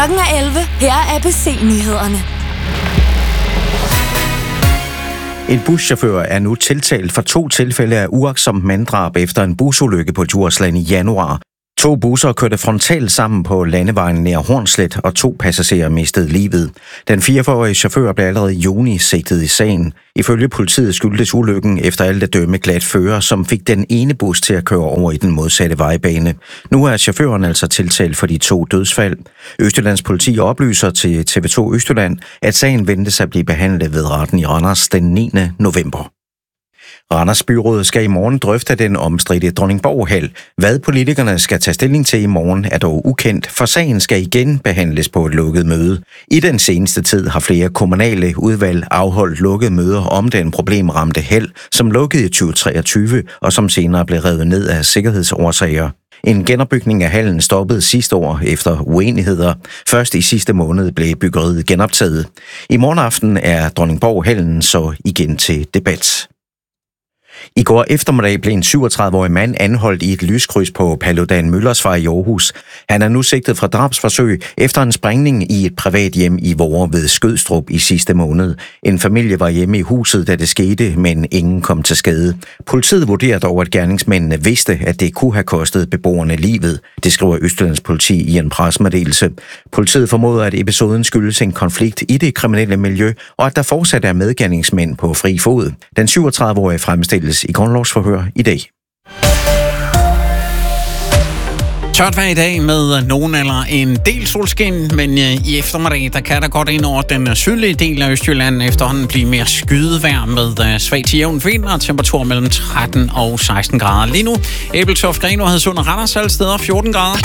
Klokken er 11. Her er ABC-nyhederne. En buschauffør er nu tiltalt for 2 tilfælde af uagtsomt manddrab efter en busulykke på Djursland i januar. 2 busser kørte frontalt sammen på landevejen nær Hornslet, og 2 passagerer mistede livet. Den 44-årige chauffør blev allerede i juni sigtet i sagen. Ifølge politiet skyldtes ulykken efter alt at dømme glat fører, som fik den ene bus til at køre over i den modsatte vejbane. Nu er chaufføren altså tiltalt for de 2 dødsfald. Østjyllands politi oplyser til TV2 Østjylland, at sagen ventes at blive behandlet ved retten i Randers den 9. november. Randers byråd skal i morgen drøfte den omstridte Dronningborg-hal. Hvad politikerne skal tage stilling til i morgen er dog ukendt, for sagen skal igen behandles på et lukket møde. I den seneste tid har flere kommunale udvalg afholdt lukkede møder om den problemramte hal, som lukkede i 2023 og som senere blev revet ned af sikkerhedsårsager. En genopbygning af hallen stoppede sidste år efter uenigheder. Først i sidste måned blev byggeriet genoptaget. I morgen aften er Dronningborg-hallen så igen til debat. I går eftermiddag blev en 37-årig mand anholdt i et lyskryds på Paludan Møllersvej i Aarhus. Han er nu sigtet for drabsforsøg efter en sprængning i et privat hjem i Voer ved Skødstrup i sidste måned. En familie var hjemme i huset, da det skete, men ingen kom til skade. Politiet vurderer dog, at gerningsmændene vidste, at det kunne have kostet beboerne livet. Det skriver Østjyllands politi i en pressemeddelelse. Politiet formoder, at episoden skyldes en konflikt i det kriminelle miljø, og at der fortsat er medgerningsmænd på fri fod. Den 37-årige fremstilles i grundlovsforhør i dag. Tørt vejr i dag med nogen eller en del solskin, men i eftermiddag der kan der godt ind over den sydlige del af Østjylland efterhånden blive mere skydevejr med svag til jævn vind og temperatur mellem 13 og 16 grader. Lige nu Ebeltoft, Grenaa, Hadsund og Randers alle steder 14 grader.